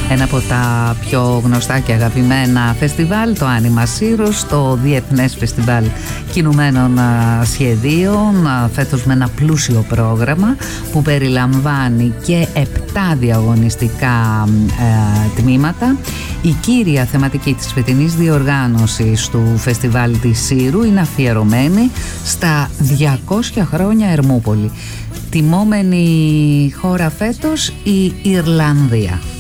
ένα από τα πιο γνωστά και αγαπημένα φεστιβάλ, το Άνιμα Σύρους, το Διεθνές Φεστιβάλ Κινουμένων Σχεδίων, φέτος με ένα πλούσιο πρόγραμμα που περιλαμβάνει και 7 διαγωνιστικά τμήματα. Η κύρια θεματική της φετινής διοργάνωσης του φεστιβάλ της Σύρου είναι αφιερωμένη στα 200 χρόνια Ερμούπολη. Τιμόμενη χώρα φέτος η Ιρλανδία.